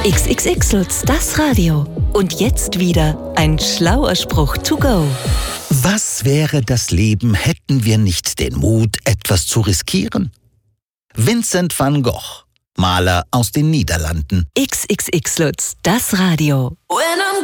XXX-Lutz, das Radio. Und jetzt wieder ein schlauer Spruch to go. Was wäre das Leben, hätten wir nicht den Mut, etwas zu riskieren? Vincent van Gogh, Maler aus den Niederlanden. XXX-Lutz, das Radio.